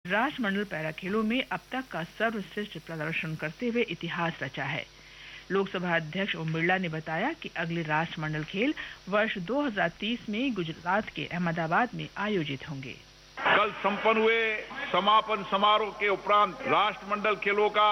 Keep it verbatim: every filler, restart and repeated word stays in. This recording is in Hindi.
राष्ट्रमंडल पैरा खेलों में अब तक का सर्वश्रेष्ठ प्रदर्शन करते हुए इतिहास रचा है। लोकसभा अध्यक्ष ओम बिरला ने बताया कि अगले राष्ट्रमंडल खेल वर्ष दो हज़ार तीस में गुजरात के अहमदाबाद में आयोजित होंगे। कल संपन्न हुए समापन समारोह के उपरांत राष्ट्रमंडल खेलों का